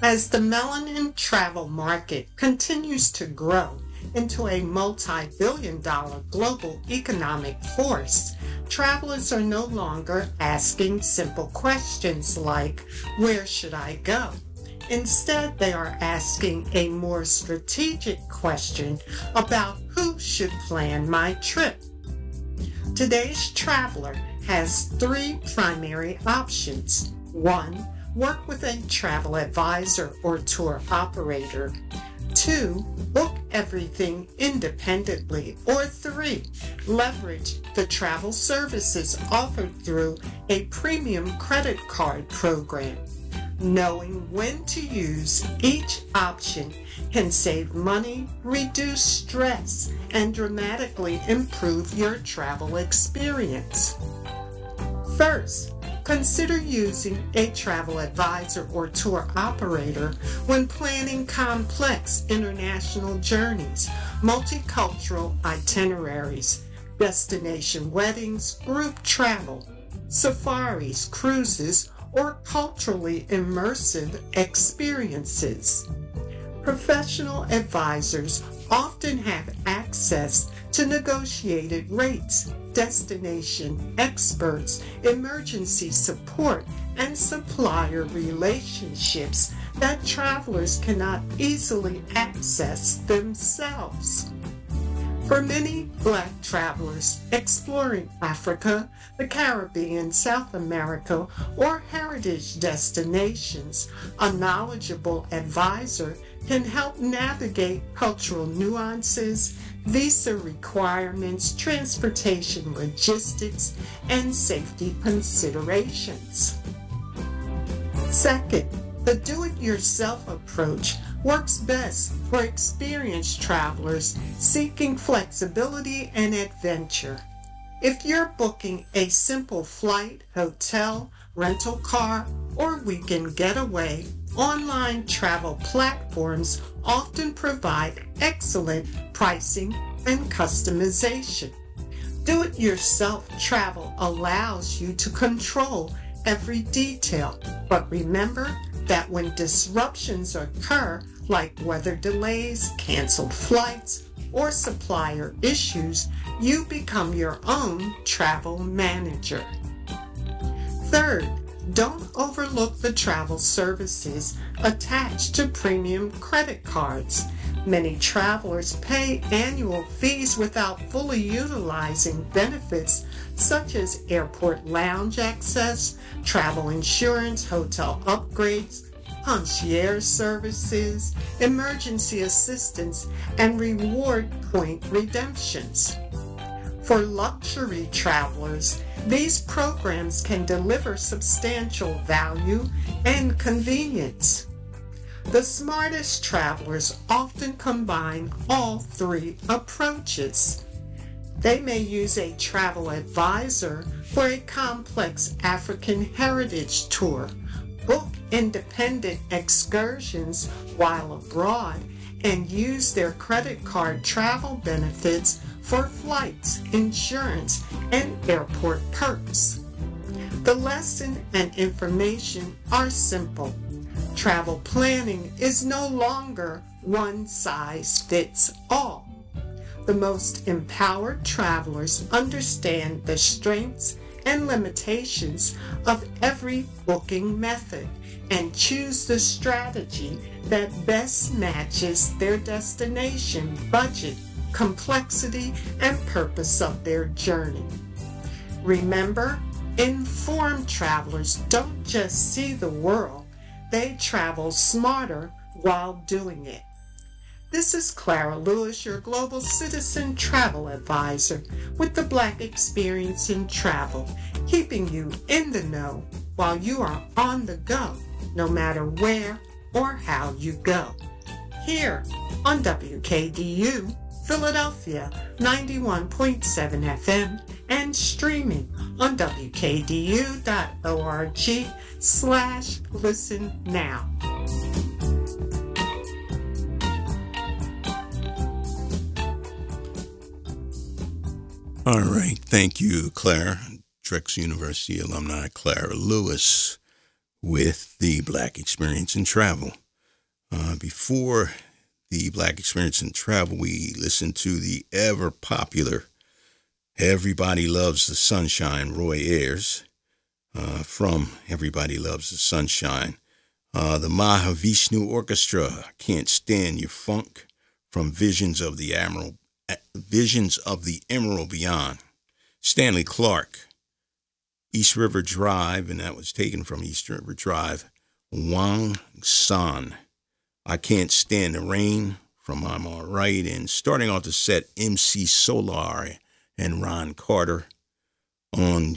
As the melanin travel market continues to grow into a multi-billion-dollar global economic force, travelers are no longer asking simple questions like, where should I go? Instead, they are asking a more strategic question about who should plan my trip. Today's traveler has three primary options. 1. Work with a travel advisor or tour operator. 2. Book everything independently. Or 3. Leverage the travel services offered through a premium credit card program. Knowing when to use each option can save money, reduce stress, and dramatically improve your travel experience. First, consider using a travel advisor or tour operator when planning complex international journeys, multicultural itineraries, destination weddings, group travel, safaris, cruises, or culturally immersive experiences. Professional advisors often have access to negotiated rates, destination experts, emergency support, and supplier relationships that travelers cannot easily access themselves. For many Black travelers exploring Africa, the Caribbean, South America, or heritage destinations, a knowledgeable advisor can help navigate cultural nuances, visa requirements, transportation logistics, and safety considerations. Second, the do-it-yourself approach works best for experienced travelers seeking flexibility and adventure. If you're booking a simple flight, hotel, rental car, or weekend getaway, online travel platforms often provide excellent pricing and customization. Do-it-yourself travel allows you to control every detail, but remember that when disruptions occur, like weather delays, canceled flights, or supplier issues, you become your own travel manager. Third, don't overlook the travel services attached to premium credit cards. Many travelers pay annual fees without fully utilizing benefits such as airport lounge access, travel insurance, hotel upgrades, concierge services, emergency assistance, and reward point redemptions. For luxury travelers, these programs can deliver substantial value and convenience. The smartest travelers often combine all three approaches. They may use a travel advisor for a complex African heritage tour, book independent excursions while abroad, and use their credit card travel benefits for flights, insurance, and airport perks. The lesson and information are simple. Travel planning is no longer one size fits all. The most empowered travelers understand the strengths and limitations of every booking method and choose the strategy that best matches their destination, budget, complexity, and purpose of their journey. Remember, informed travelers don't just see the world, they travel smarter while doing it. This is Clara Lewis, your Global Citizen Travel Advisor with the Black Experience in Travel, keeping you in the know while you are on the go, no matter where or how you go. Here on WKDU Philadelphia 91.7 FM and streaming on wkdu.org/listen now. All right. Thank you, Claire. Drexel University alumni Clara Lewis with the Black Experience in Travel. Before the Black Experience in Travel, we listened to the ever popular Everybody Loves the Sunshine, Roy Ayers, from Everybody Loves the Sunshine. The Mahavishnu Orchestra, Can't Stand Your Funk, from Visions of the Emerald Beyond. Stanley Clarke, East River Drive, and that was taken from East River Drive. Wang San, I Can't Stand the Rain, from I'm All Right. And starting off the set, MC Solar and Ron Carter on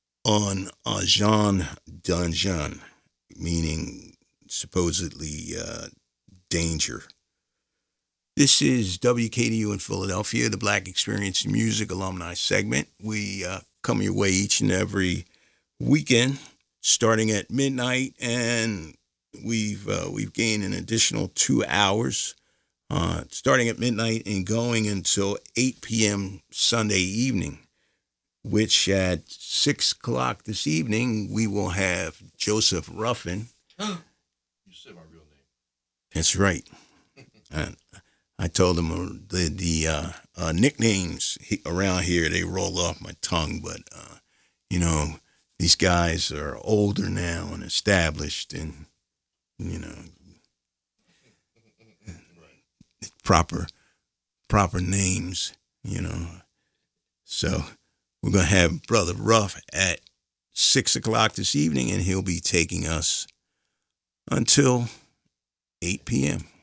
Jean Dungeon, meaning supposedly danger. This is WKDU in Philadelphia, the Black Experience Music Alumni segment. We come your way each and every weekend, starting at midnight, and we've gained an additional 2 hours, starting at midnight and going until 8 p.m. Sunday evening, which at 6 o'clock this evening, we will have Joseph Ruffin. You said my real name. That's right. I told him the nicknames around here, they roll off my tongue, but, these guys are older now and established and, proper names, So we're going to have Brother Ruff at 6 o'clock this evening, and he'll be taking us until 8 p.m.